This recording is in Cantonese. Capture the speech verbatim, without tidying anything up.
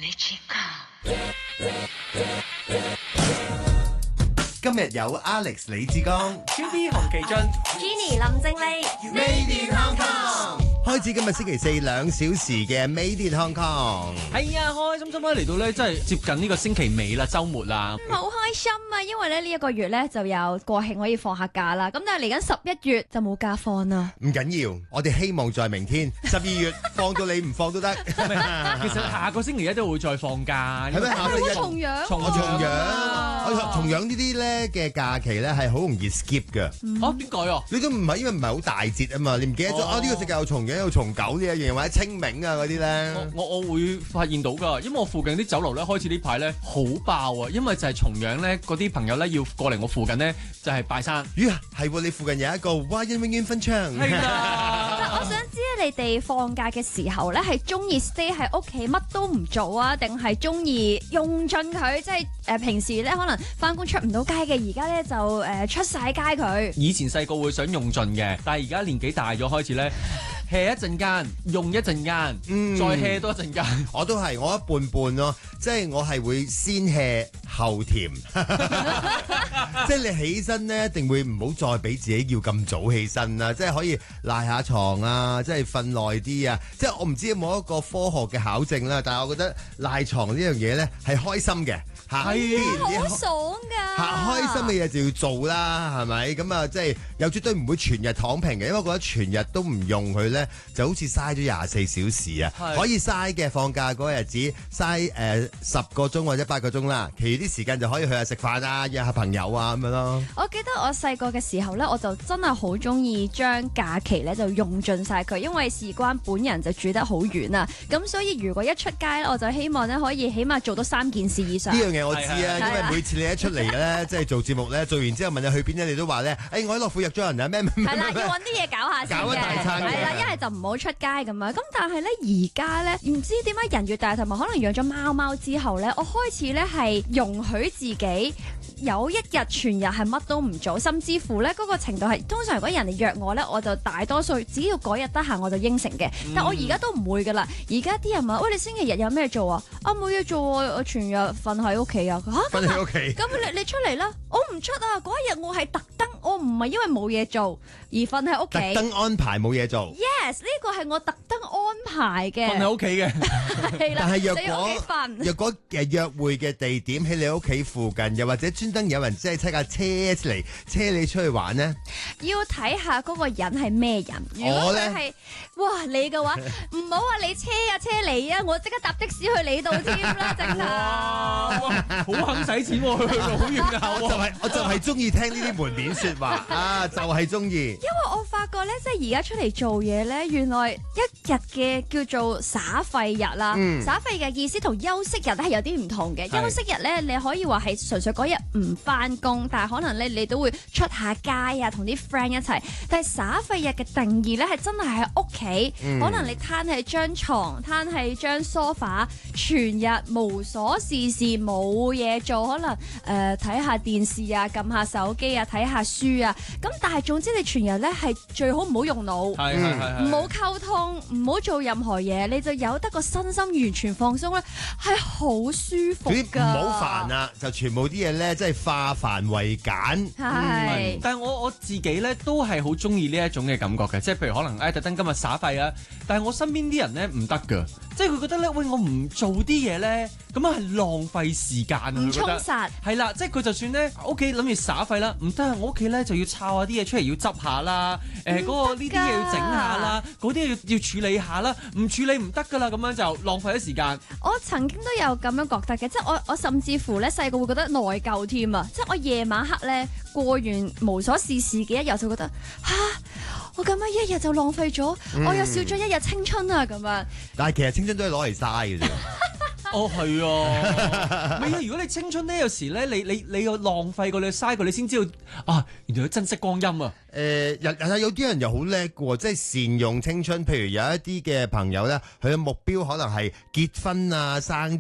今日有 Alex 李志剛、 Q B 洪其俊、 Jenny 林正麗 Made in Hong Kong，開始今日星期四兩小時嘅 Made in Hong Kong。 係啊，開開心心咧嚟到咧，真係接近呢個星期尾啦，週末啦。 好開心啊！因為咧呢一個月咧就有國慶可以放下假啦。咁但係嚟緊十一月就冇假放啦。 唔緊要，我哋希望在明天十二月放到你唔放都得。 其實下個星期一都會再放假。 係咩？下個星期一重陽， 重我重陽， 啊我重陽呢啲咧嘅假期咧係好容易 skip 㗎。 哦，點解啊？ 你都唔係因為唔係好大節啊嘛，你唔記得咗啊？呢個世界有重陽有重九呢一樣，或者清明啊嗰啲咧。 我我我會發現到㗎，因為我附近啲酒樓咧開始呢排咧好爆啊，因為就係重陽咧嗰啲朋友咧要過嚟我附近咧就係拜山。 咦係喎，你附近有一個華人永遠分場。 係啊。 但我想知你哋放假嘅時候咧係中意 stay 喺屋企乜都唔做啊，定係中意用盡佢？即係誒、呃、平時咧可能翻工出唔到街嘅，而家咧就誒、呃、出晒街佢。 以前細個會想用盡嘅，但係而家年紀大咗開始咧 hea 一陣間，用一陣間， 嗯再 hea 多一陣間。 我都係，我一半半咯，即係我係會先 hea 後甜，即係你起身咧，一定會唔好再俾自己要咁早起身啦，即係可以賴下床啊，即係瞓耐啲啊，即係我唔知有冇一個科學嘅考證啦，但係我覺得賴床呢樣嘢咧係開心嘅嚇， 係好爽㗎！ 嚇開心嘅嘢就要做啦，係咪？咁啊，即係又絕對唔會全日躺平嘅，因為我覺得全日都唔用佢咧，就好似嘥咗廿四小時啊。 係可以嘥嘅放假嗰個日子，嘥誒十個鐘或者八個鐘啦，其餘啲時間就可以去下食飯啊，約下朋友啊咁樣咯。 我記得我細個嘅時候咧，我就真係好中意將假期咧就用盡晒佢，因為事關本人就住得好遠啊，咁所以如果一出街咧，我就希望咧可以起碼做到三件事以上。 呢樣嘢我知啊， 係係因為每次你一出嚟咧，即係做節目咧，做完之後問你去邊咧，你都話咧，誒我喺樂富約咗人啊，咩咩咩係啦，要揾啲嘢搞下先嘅， 搞一大餐嘅係啦，一係就唔好出街咁樣。咁但係咧，而家咧唔知點解人越大，同埋可能養咗貓貓之後咧，我開始咧係容許自己有一日全日係乜都唔做，甚至乎咧嗰個程度係通常如果人哋約我咧，我就大多數只要嗰日得閒我就應承嘅。但我而家都唔會噶啦，而家啲人問喂，你星期日有咩做啊？啊冇嘢做啊，我全日瞓喺屋企啊。嚇瞓喺屋企。 咁你你出嚟啦！我唔出啊！嗰一日我係特登，我唔係因為冇嘢做而瞓喺屋特企。 登安排冇嘢做。 Yes，呢個係我特登安排嘅。 瞓喺屋企嘅。 係啦， 但係若你喺屋企果瞓。 若果誒約會嘅地點喺你屋企附近，又或者專登有人即係車架車嚟車你出去玩呢？ 要睇下嗰個人係咩人。如果佢係哇你嘅話，唔好話你車啊車你啊，我即刻搭的士去你度添啦，直頭。 哇，好肯使錢喎，去到好遠㗎我就係我就係中意聽呢啲門面説話啊，就係中意。 因為我發覺咧，即係而家出嚟做嘢咧，原來一日嘅叫做耍廢日啦。 嗯耍廢嘅意思同休息日咧係有啲唔同嘅。休息日咧，你可以話係純粹嗰日唔翻工，但係可能咧你都會出下街啊，同啲 friend 一齊。但係耍廢日嘅定義咧係真係喺屋企， 嗯可能你攤喺張床，攤喺張 sofa，全日無所事事冇嘢做，可能誒睇下電視啊，撳下手機啊，睇下書啊。咁但係總之你全日咧係最好唔好用腦， 係係係唔好溝通，唔好做任何嘢，你就有得個身心完全放鬆咧，係好舒服總之唔㗎。 好煩啊，就全部啲嘢咧，即係化繁為簡。 係。 但係我我自己咧都係好中意呢一種嘅感覺嘅，即係譬如可能誒特登今日耍廢啊，但係我身邊啲人咧唔得㗎，即係佢覺得咧，喂我唔做啲嘢咧，咁啊係浪費時間啊， 唔佢覺得充實。 係啦，即係佢就算咧屋企諗住耍廢啦，唔得啊！我屋企咧就要摷下啲嘢出嚟要執下啦，誒嗰個呢啲嘢要整下啦，嗰啲嘢要要處理下啦，唔處理唔得㗎啦，咁樣就浪費咗時間。 我曾經都有咁樣覺得嘅，即係我我甚至乎咧細個會覺得內疚添啊！即係我夜晚黑咧過完無所事事嘅一日，就覺得吓，我咁樣一日就浪費咗， 嗯我又少咗一日青春啊咁樣。 但係其實青春都係攞嚟嘥嘅啫。 哦，係啊，唔係啊！如果你青春咧，有時咧，你你你有浪費過，你嘥過，你先知道啊，原來要珍惜光陰啊！ 誒、呃，人人有啲人又好叻嘅喎，即係善用青春。譬如有一啲嘅朋友咧，佢嘅目標可能係結婚啊、生